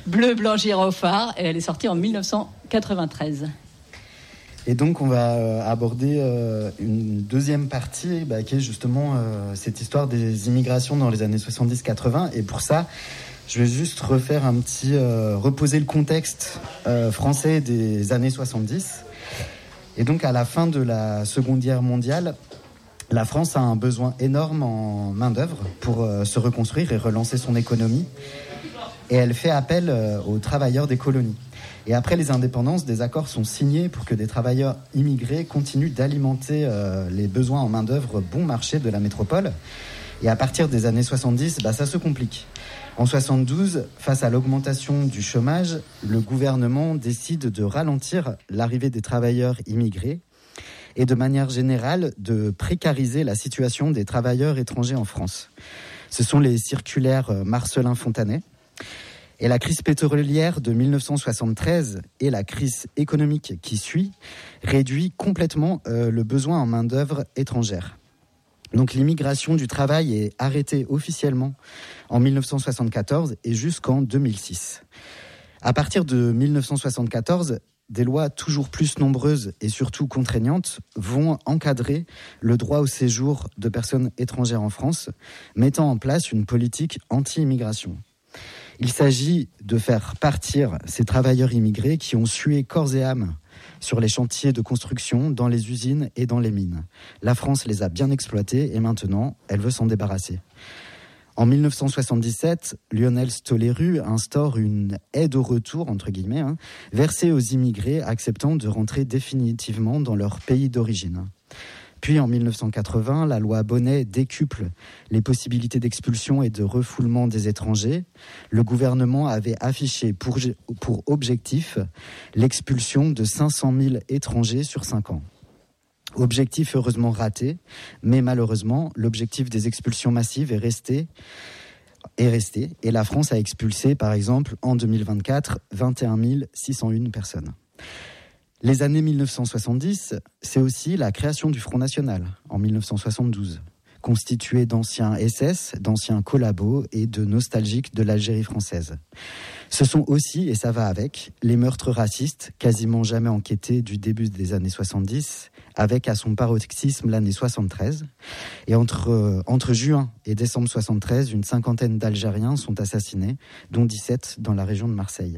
Bleu, blanc, gyrophare, et elle est sortie en 1993. Et donc on va aborder une deuxième partie qui est justement cette histoire des immigrations dans les années 70-80. Et pour ça, je vais juste reposer le contexte français des années 70. Et donc à la fin de la Seconde Guerre mondiale, la France a un besoin énorme en main-d'œuvre pour se reconstruire et relancer son économie. Et elle fait appel aux travailleurs des colonies. Et après les indépendances, des accords sont signés pour que des travailleurs immigrés continuent d'alimenter les besoins en main-d'œuvre bon marché de la métropole. Et à partir des années 70, ça se complique. En 72, face à l'augmentation du chômage, le gouvernement décide de ralentir l'arrivée des travailleurs immigrés et de manière générale de précariser la situation des travailleurs étrangers en France. Ce sont les circulaires Marcellin-Fontanet. Et la crise pétrolière de 1973 et la crise économique qui suit réduit complètement le besoin en main-d'œuvre étrangère. Donc l'immigration du travail est arrêtée officiellement en 1974 et jusqu'en 2006. À partir de 1974, des lois toujours plus nombreuses et surtout contraignantes vont encadrer le droit au séjour de personnes étrangères en France, mettant en place une politique anti-immigration. Il s'agit de faire partir ces travailleurs immigrés qui ont sué corps et âme sur les chantiers de construction, dans les usines et dans les mines. La France les a bien exploités et maintenant, elle veut s'en débarrasser. En 1977, Lionel Stoléru instaure une aide au retour, entre guillemets, versée aux immigrés acceptant de rentrer définitivement dans leur pays d'origine. Puis en 1980, la loi Bonnet décuple les possibilités d'expulsion et de refoulement des étrangers. Le gouvernement avait affiché pour objectif l'expulsion de 500 000 étrangers sur 5 ans. Objectif heureusement raté, mais malheureusement, l'objectif des expulsions massives est resté. Et la France a expulsé, par exemple, en 2024, 21 601 personnes. Les années 1970, c'est aussi la création du Front National, en 1972, constitué d'anciens SS, d'anciens collabos et de nostalgiques de l'Algérie française. Ce sont aussi, et ça va avec, les meurtres racistes, quasiment jamais enquêtés du début des années 70, avec à son paroxysme l'année 73. Et entre juin et décembre 73, une cinquantaine d'Algériens sont assassinés, dont 17 dans la région de Marseille.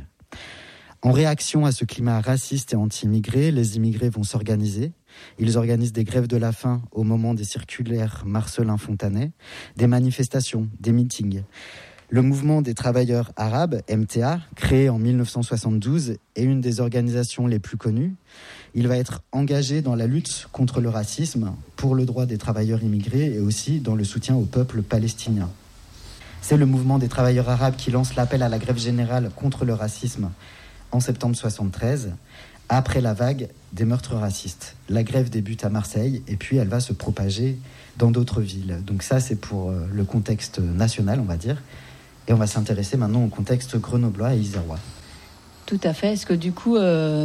En réaction à ce climat raciste et anti-immigré, les immigrés vont s'organiser. Ils organisent des grèves de la faim au moment des circulaires Marcellin-Fontanet, des manifestations, des meetings. Le mouvement des travailleurs arabes, MTA, créé en 1972, est une des organisations les plus connues. Il va être engagé dans la lutte contre le racisme, pour le droit des travailleurs immigrés et aussi dans le soutien au peuple palestinien. C'est le mouvement des travailleurs arabes qui lance l'appel à la grève générale contre le racisme en septembre 1973, après la vague des meurtres racistes. La grève débute à Marseille et puis elle va se propager dans d'autres villes. Donc ça, c'est pour le contexte national, on va dire. Et on va s'intéresser maintenant au contexte grenoblois et isérois. Tout à fait. Est-ce que du coup,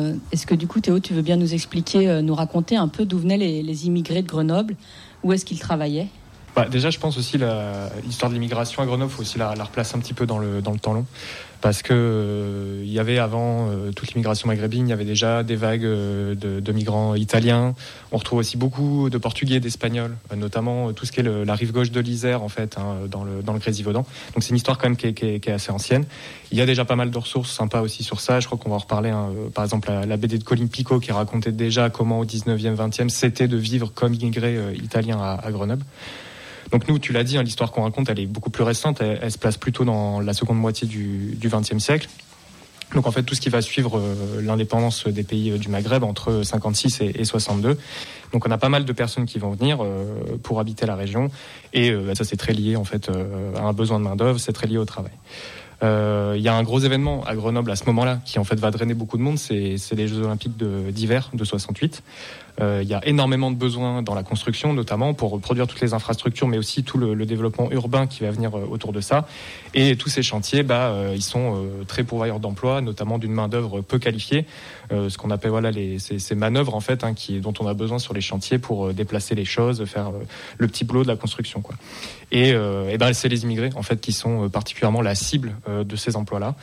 Théo, tu veux bien nous expliquer, nous raconter un peu d'où venaient les immigrés de Grenoble? Où est-ce qu'ils travaillaient? Déjà, je pense aussi l'histoire de l'immigration à Grenoble, il faut aussi la replacer un petit peu dans le temps long. Parce que il y avait avant toute l'immigration maghrébine, il y avait déjà des vagues de migrants italiens. On retrouve aussi beaucoup de Portugais, d'Espagnols, notamment tout ce qui est la rive gauche de l'Isère, en fait, dans le Grésivaudan. Donc c'est une histoire quand même qui est assez ancienne. Il y a déjà pas mal de ressources sympas aussi sur ça. Je crois qu'on va en reparler. Par exemple, la BD de Colin Picot qui racontait déjà comment au 19e, 20e, c'était de vivre comme immigré italien à Grenoble. Donc nous, tu l'as dit, l'histoire qu'on raconte, elle est beaucoup plus récente. Elle se place plutôt dans la seconde moitié du XXe siècle. Donc en fait, tout ce qui va suivre l'indépendance des pays du Maghreb entre 56 et 62. Donc on a pas mal de personnes qui vont venir pour habiter la région. Et ça, c'est très lié en fait à un besoin de main-d'œuvre, c'est très lié au travail. Il y a un gros événement à Grenoble à ce moment-là qui en fait va drainer beaucoup de monde, c'est les Jeux Olympiques d'hiver de 68. Il y a énormément de besoins dans la construction, notamment pour produire toutes les infrastructures, mais aussi tout le développement urbain qui va venir autour de ça. Et tous ces chantiers, ils sont très pourvoyeurs d'emplois, notamment d'une main d'œuvre peu qualifiée, ce qu'on appelle ces manœuvres en fait, dont on a besoin sur les chantiers pour déplacer les choses, faire le petit boulot de la construction, quoi. Et c'est les immigrés en fait qui sont particulièrement la cible de ces emplois-là.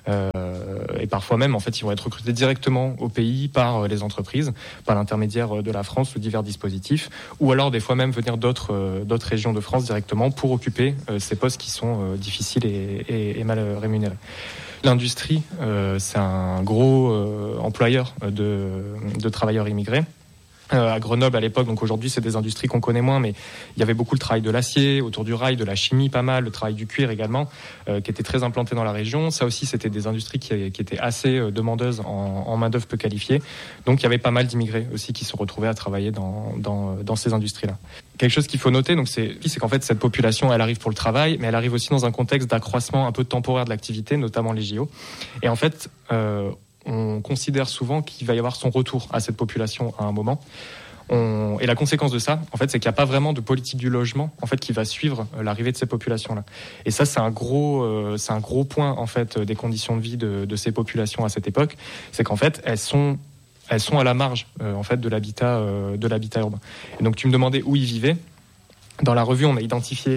Et parfois même, en fait, ils vont être recrutés directement au pays par les entreprises, par l'intermédiaire de la France ou divers dispositifs, ou alors des fois même venir d'autres régions de France directement pour occuper ces postes qui sont difficiles et mal rémunérés. L'industrie, c'est un gros employeur de travailleurs immigrés. À Grenoble à l'époque, donc aujourd'hui c'est des industries qu'on connaît moins, mais il y avait beaucoup le travail de l'acier, autour du rail, de la chimie pas mal, le travail du cuir également, qui était très implanté dans la région. Ça aussi c'était des industries qui étaient assez demandeuses en main d'œuvre peu qualifiée. Donc il y avait pas mal d'immigrés aussi qui se retrouvaient à travailler dans ces industries-là. Quelque chose qu'il faut noter, donc c'est qu'en fait cette population elle arrive pour le travail, mais elle arrive aussi dans un contexte d'accroissement un peu temporaire de l'activité, notamment les JO. Et en fait on considère souvent qu'il va y avoir son retour à cette population à un moment. Et la conséquence de ça, en fait, c'est qu'il n'y a pas vraiment de politique du logement, en fait, qui va suivre l'arrivée de ces populations-là. Et ça, c'est un gros point, en fait, des conditions de vie de ces populations à cette époque. C'est qu'en fait, elles sont à la marge, en fait, de l'habitat urbain. Et donc, tu me demandais où ils vivaient. Dans la revue, on a identifié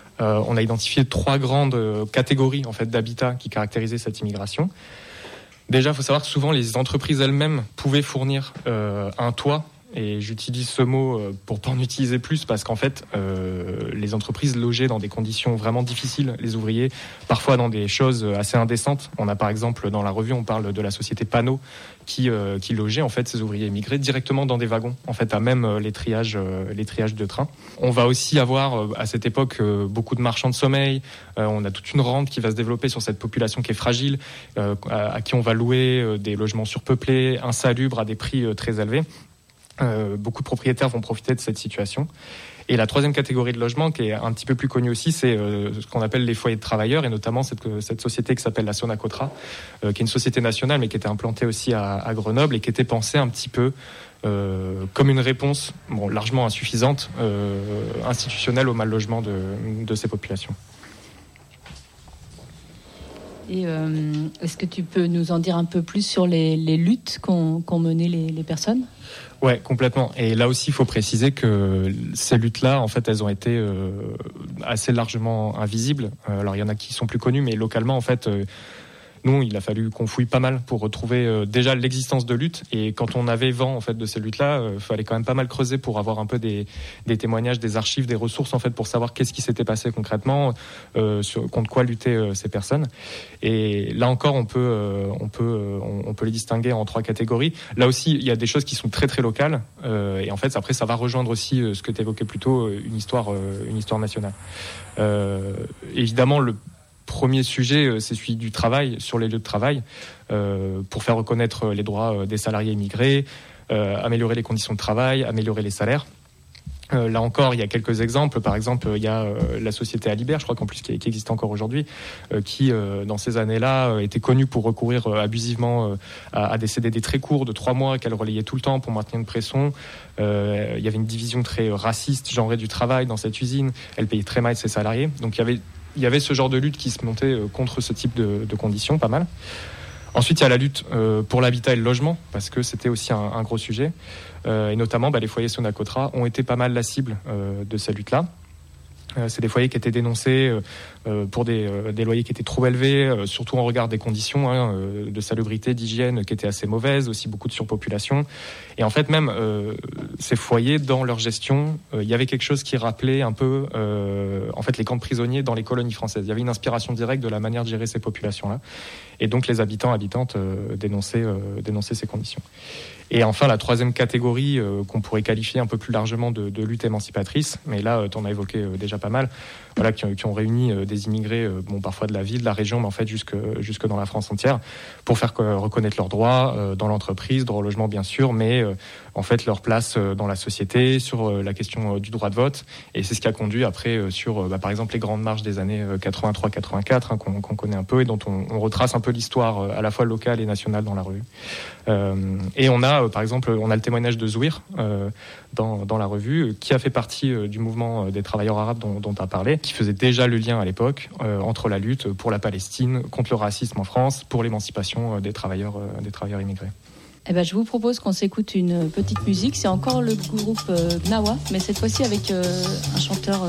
3 grandes catégories, en fait, d'habitat qui caractérisaient cette immigration. Déjà, il faut savoir que souvent, les entreprises elles-mêmes pouvaient fournir un toit. Et j'utilise ce mot pour pas en utiliser plus parce qu'en fait, les entreprises logeaient dans des conditions vraiment difficiles, les ouvriers, parfois dans des choses assez indécentes. On a par exemple, dans la revue, on parle de la société Panot qui logeait en fait ces ouvriers immigrés directement dans des wagons, en fait, à même les triages de train. On va aussi avoir à cette époque beaucoup de marchands de sommeil. On a toute une rente qui va se développer sur cette population qui est fragile, à qui on va louer des logements surpeuplés, insalubres, à des prix très élevés. Beaucoup de propriétaires vont profiter de cette situation. Et la troisième catégorie de logement, qui est un petit peu plus connue aussi, c'est ce qu'on appelle les foyers de travailleurs, et notamment cette société qui s'appelle la Sonacotra, qui est une société nationale, mais qui était implantée aussi à Grenoble, et qui était pensée un petit peu comme une réponse, largement insuffisante, institutionnelle au mal logement de ces populations. Et est-ce que tu peux nous en dire un peu plus sur les luttes qu'ont menées les personnes ? Ouais, complètement. Et là aussi, il faut préciser que ces luttes-là, en fait, elles ont été assez largement invisibles. Alors, il y en a qui sont plus connus, mais localement, en fait, nous, il a fallu qu'on fouille pas mal pour retrouver déjà l'existence de luttes. Et quand on avait vent en fait de ces luttes-là, fallait quand même pas mal creuser pour avoir un peu des témoignages, des archives, des ressources en fait pour savoir qu'est-ce qui s'était passé concrètement, contre quoi luttaient ces personnes. Et là encore, on peut les distinguer en 3 catégories. Là aussi, il y a des choses qui sont très très locales. Et en fait, après, ça va rejoindre aussi ce que tu évoquais plus tôt, une histoire nationale. Évidemment, le premier sujet, c'est celui du travail, sur les lieux de travail, pour faire reconnaître les droits des salariés immigrés, améliorer les conditions de travail, améliorer les salaires. Là encore, il y a quelques exemples. Par exemple, il y a la société Alibert, je crois qu'en plus qui existe encore aujourd'hui, qui dans ces années-là était connue pour recourir abusivement à des CDD très courts de 3 mois qu'elle relayait tout le temps pour maintenir une pression. Il y avait une division très raciste, genrée du travail dans cette usine. Elle payait très mal ses salariés. Donc il y avait ce genre de lutte qui se montait contre ce type de conditions, pas mal. Ensuite, il y a la lutte pour l'habitat et le logement, parce que c'était aussi un gros sujet. Et notamment, les foyers Sonacotra ont été pas mal la cible de cette lutte-là. C'est des foyers qui étaient dénoncés pour des loyers qui étaient trop élevés, surtout en regard des conditions de salubrité, d'hygiène qui étaient assez mauvaises, aussi beaucoup de surpopulation. Et en fait, même ces foyers, dans leur gestion, il y avait quelque chose qui rappelait un peu en fait, les camps de prisonniers dans les colonies françaises. Il y avait une inspiration directe de la manière de gérer ces populations-là. Et donc, les habitants, habitantes dénonçaient ces conditions. Et enfin, la troisième catégorie qu'on pourrait qualifier un peu plus largement de lutte émancipatrice, mais là, tu en as évoqué déjà pas mal, voilà, qui ont réuni des immigrés, parfois de la ville, de la région, mais en fait jusque dans la France entière, pour faire reconnaître leurs droits dans l'entreprise, droit au logement bien sûr, mais en fait leur place dans la société, sur la question du droit de vote. Et c'est ce qui a conduit après sur, par exemple, les grandes marches des années 83-84, qu'on connaît un peu et dont on retrace un peu peu l'histoire à la fois locale et nationale dans la revue. Et on a, par exemple, le témoignage de Zouir dans la revue, qui a fait partie du mouvement des travailleurs arabes dont tu as parlé, qui faisait déjà le lien à l'époque entre la lutte pour la Palestine, contre le racisme en France, pour l'émancipation des travailleurs immigrés. Eh ben, je vous propose qu'on s'écoute une petite musique. C'est encore le groupe Gnawa, mais cette fois-ci avec un chanteur